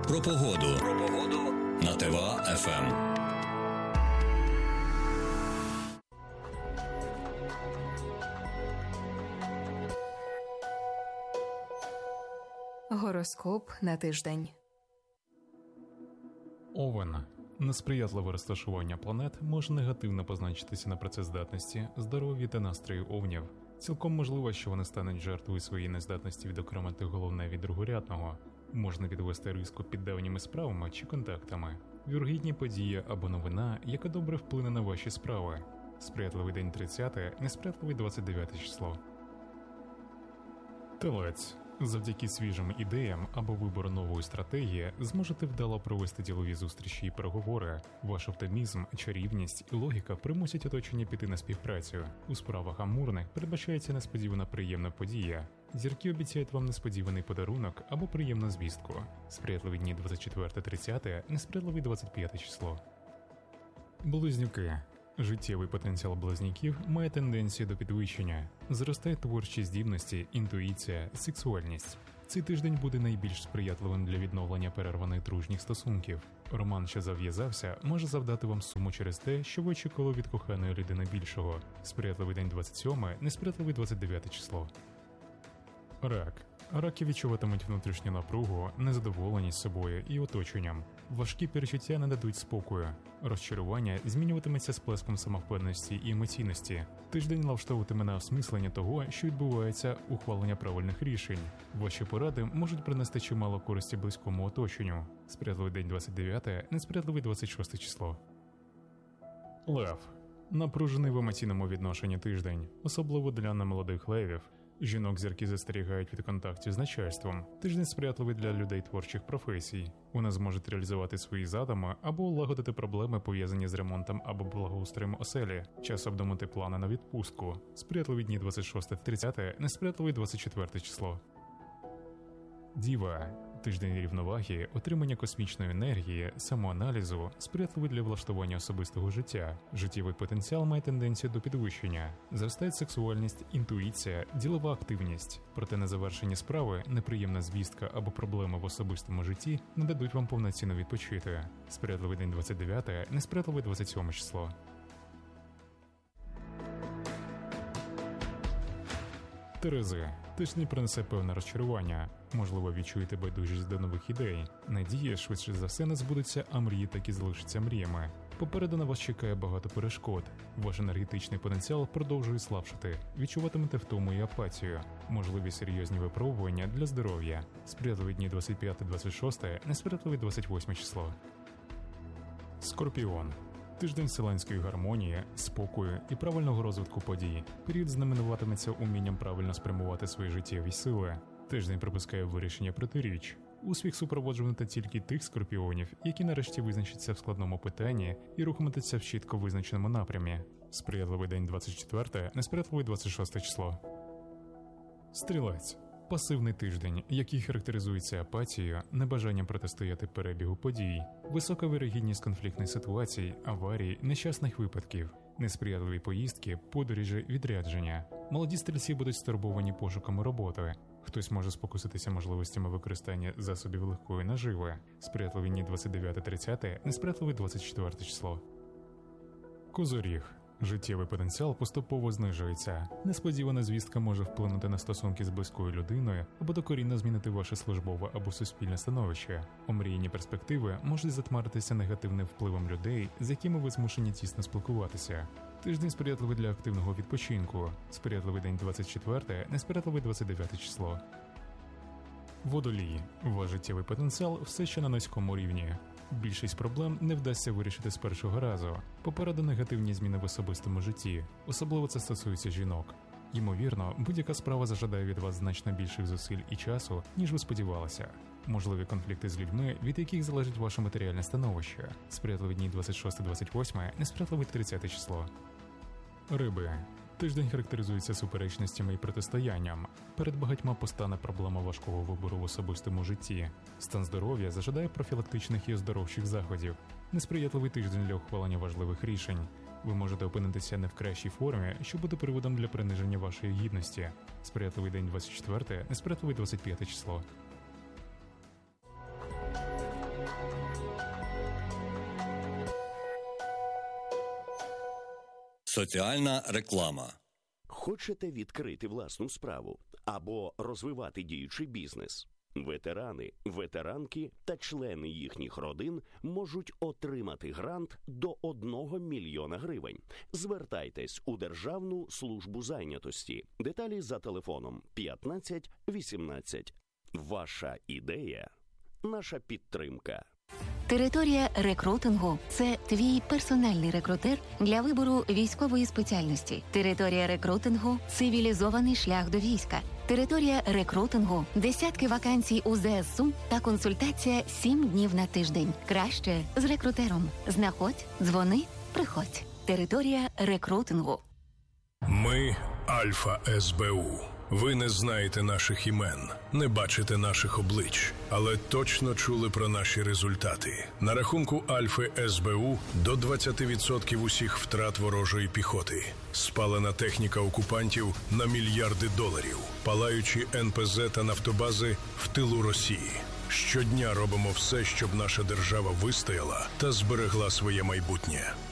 Про погоду на ТВА-ФМ. Гороскоп на тиждень. Овен. Несприятливе розташування планет може негативно позначитися на працездатності, здоров'ї та настрої овнів. Цілком можливо, що вони стануть жертвою своєї нездатності відокремити головне від другорядного. Можна підвести риску під давніми справами чи контактами. Вірогідні події або новина, яка добре вплине на ваші справи. Сприятливий день 30, несприятливий 29 число. Телець. Завдяки свіжим ідеям або вибору нової стратегії зможете вдало провести ділові зустрічі і переговори. Ваш оптимізм, чарівність і логіка примусять оточення піти на співпрацю. У справах амурних передбачається несподівана приємна подія. Зірки обіцяють вам несподіваний подарунок або приємну звістку. Сприятливі дні 24-30, несприятливий 25 число. Близнюки. Життєвий потенціал близнюків має тенденцію до підвищення. Зростає творчі здібності, інтуїція, сексуальність. Цей тиждень буде найбільш сприятливим для відновлення перерваних дружніх стосунків. Роман, що зав'язався, може завдати вам суму через те, що ви очікували від коханої людини більшого. Сприятливий день 27, несприятливий 29 число. Рак. Раки відчуватимуть внутрішню напругу, незадоволеність собою і оточенням. Важкі перечуття не дадуть спокою. Розчарування змінюватиметься сплеском самовпевненості і емоційності. Тиждень налаштовуватиме на осмислення того, що відбувається, ухвалення правильних рішень. Ваші поради можуть принести чимало користі близькому оточенню. Сприятливий день 29, несприятливий 26 число. Лев. Напружений в емоційному відношенні тиждень, особливо для немолодих левів. Жінок зірки застерігають від контактів з начальством. Тиждень сприятливий для людей творчих професій. Вони зможуть реалізувати свої задуми або улагодити проблеми, пов'язані з ремонтом або благоустроєм оселі. Час обдумати плани на відпустку. Сприятливі дні 26-30, несприятливий 24 число. Діва. Тиждень рівноваги, отримання космічної енергії, самоаналізу, сприятливий для влаштування особистого життя. Життєвий потенціал має тенденцію до підвищення. Зростає сексуальність, інтуїція, ділова активність. Проте незавершені справи, неприємна звістка або проблеми в особистому житті не дадуть вам повноцінно відпочити. Сприятливий день 29, несприятливий 27 число. Терези. Тиждень принесе певне розчарування. Можливо, відчуєте байдужість до нових ідей. Надії, швидше за все, не збудуться, а мрії так і залишаться мріями. Попереду на вас чекає багато перешкод. Ваш енергетичний потенціал продовжує слабшати. Відчуватимете втому і апатію. Можливі серйозні випробування для здоров'я. Сприятливі дні 25-26, несприятливі 28 число. Скорпіон. Тиждень вселенської гармонії, спокою і правильного розвитку подій. Період знаменуватиметься умінням правильно спрямувати свої життєві сили. Тиждень припускає вирішення протиріч. Успіх супроводжуватиме тільки тих скорпіонів, які нарешті визначаться в складному питанні і рухатимуться в чітко визначеному напрямі. Сприятливий день 24, несприятливий 26 число. Стрілець. Пасивний тиждень, який характеризується апатією, небажанням протистояти перебігу подій, висока вірогідність конфліктних ситуацій, аварій, нещасних випадків, несприятливі поїздки, подорожі, відрядження. Молоді стрільці будуть стурбовані пошуками роботи. Хтось може спокуситися можливостями використання засобів легкої наживи. Сприятливі дні 29-30, несприятливий 24 число. Козоріг. Життєвий потенціал поступово знижується. Несподівана звістка може вплинути на стосунки з близькою людиною або докорінно змінити ваше службове або суспільне становище. Омріяні перспективи можуть затмаритися негативним впливом людей, з якими ви змушені тісно спілкуватися. Тиждень сприятливий для активного відпочинку. Сприятливий день 24, несприятливий 29 число. Водолій. Ваш життєвий потенціал все ще на низькому рівні. Більшість проблем не вдасться вирішити з першого разу. Попереду негативні зміни в особистому житті. Особливо це стосується жінок. Ймовірно, будь-яка справа зажадає від вас значно більших зусиль і часу, ніж ви сподівалися. Можливі конфлікти з людьми, від яких залежить ваше матеріальне становище. Сприятливі дні 26-28, несприятливий 30 число. Риби. Тиждень характеризується суперечностями і протистоянням. Перед багатьма постане проблема важкого вибору в особистому житті. Стан здоров'я зажадає профілактичних і оздоровчих заходів. Несприятливий тиждень для ухвалення важливих рішень. Ви можете опинитися не в кращій формі, що буде приводом для приниження вашої гідності. Сприятливий день 24, несприятливий 25 число. Соціальна реклама. Хочете відкрити власну справу або розвивати діючий бізнес? Ветерани, ветеранки та члени їхніх родин можуть отримати грант до 1 мільйона гривень. Звертайтесь у Державну службу зайнятості. Деталі за телефоном 15 18. Ваша ідея – наша підтримка. Територія рекрутингу – це твій персональний рекрутер для вибору військової спеціальності. Територія рекрутингу – цивілізований шлях до війська. Територія рекрутингу – десятки вакансій у ЗСУ та консультація 7 днів на тиждень. Краще з рекрутером. Знаходь, дзвони, приходь. Територія рекрутингу. Ми – Альфа СБУ. Ви не знаєте наших імен, не бачите наших облич, але точно чули про наші результати. На рахунку Альфи СБУ до 20% усіх втрат ворожої піхоти. Спалена техніка окупантів на мільярди доларів. Палаючі НПЗ та нафтобази в тилу Росії. Щодня робимо все, щоб наша держава вистояла та зберегла своє майбутнє.